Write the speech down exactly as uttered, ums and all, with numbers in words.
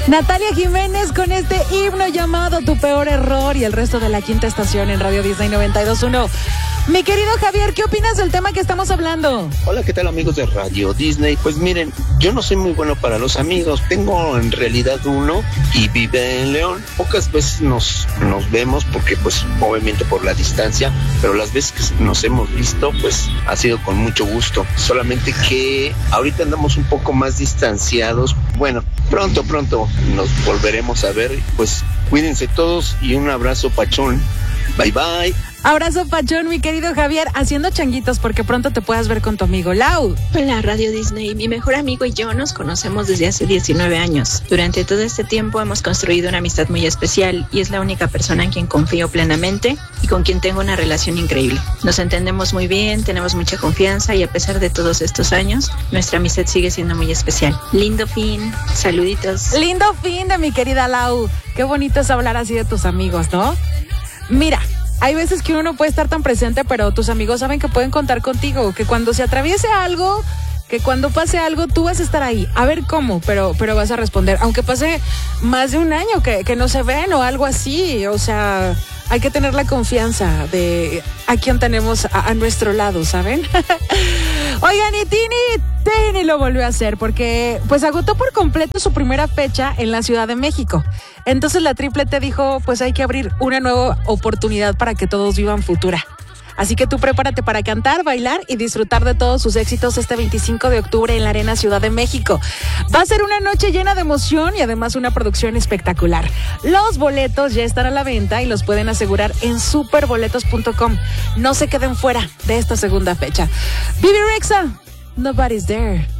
Natalia Jiménez con este himno llamado Tu Peor Error y el resto de la quinta estación en Radio Disney noventa y dos punto uno. Mi querido Javier, ¿qué opinas del tema que estamos hablando? Hola, ¿qué tal amigos de Radio Disney? Pues miren, yo no soy muy bueno para los amigos, tengo en realidad uno y vive en León. Pocas veces nos, nos vemos porque pues obviamente por la distancia, pero las veces que nos hemos visto pues ha sido con mucho gusto. Solamente que ahorita andamos un poco más distanciados. Bueno, pronto, pronto nos volveremos a ver. Pues cuídense todos y un abrazo pachón. Bye, bye. Abrazo pachón, mi querido Javier, haciendo changuitos porque pronto te puedas ver con tu amigo Lau. Hola, Radio Disney. Mi mejor amigo y yo nos conocemos desde hace diecinueve años. Durante todo este tiempo hemos construido una amistad muy especial y es la única persona en quien confío plenamente y con quien tengo una relación increíble. Nos entendemos muy bien, tenemos mucha confianza y a pesar de todos estos años, nuestra amistad sigue siendo muy especial. Lindo fin, saluditos. Lindo fin de mi querida Lau. Qué bonito es hablar así de tus amigos, ¿no? Mira, hay veces que uno no puede estar tan presente, pero tus amigos saben que pueden contar contigo, que cuando se atraviese algo, que cuando pase algo, tú vas a estar ahí. A ver cómo, pero, pero vas a responder. Aunque pase más de un año que, que no se ven o algo así, o sea, hay que tener la confianza de a quien tenemos a, a nuestro lado, ¿saben? Oigan, y Tini, Tini lo volvió a hacer porque pues agotó por completo su primera fecha en la Ciudad de México. Entonces la triplete dijo, pues hay que abrir una nueva oportunidad para que todos vivan Futura. Así que tú prepárate para cantar, bailar y disfrutar de todos sus éxitos este veinticinco de octubre en la Arena Ciudad de México. Va a ser una noche llena de emoción y además una producción espectacular. Los boletos ya están a la venta y los pueden asegurar en superboletos punto com. No se queden fuera de esta segunda fecha. Vivi Rexa, Nobody's There.